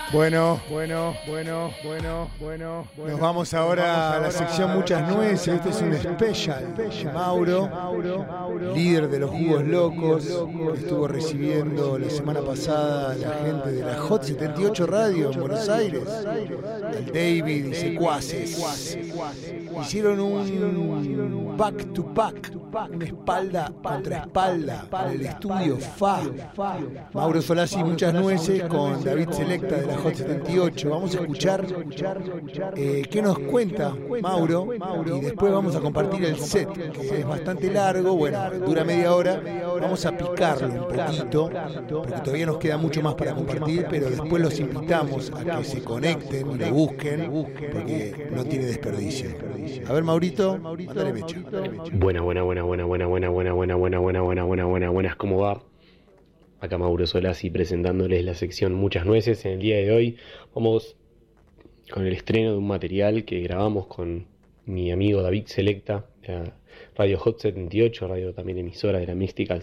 Bueno. Nos vamos ahora a la sección Muchas Nueces. Este es un especial. Mauro, líder de los Jugos Locos, que estuvo recibiendo la semana pasada a la gente de la Hot 78 Radio en Buenos Aires, al David y secuaces. Hicieron un back to back, una espalda contra espalda, en el estudio FA. Mauro Solazzi, Muchas Nueces, con David Selecta de la Hot 78. Vamos a escuchar qué nos cuenta Mauro y después vamos a compartir el set, que es bastante largo, bueno, dura media hora. Vamos a picarlo un poquito, porque todavía nos queda mucho más para compartir, pero después los invitamos a que se conecten y lo busquen, porque no tiene desperdicio. A ver, Maurito, mándale mecha. Buenas, ¿cómo va? Acá Mauro Solazzi presentándoles la sección Muchas Nueces. En el día de hoy vamos con el estreno de un material que grabamos con mi amigo David Selecta, de Radio Hot 78, radio también emisora de la Mística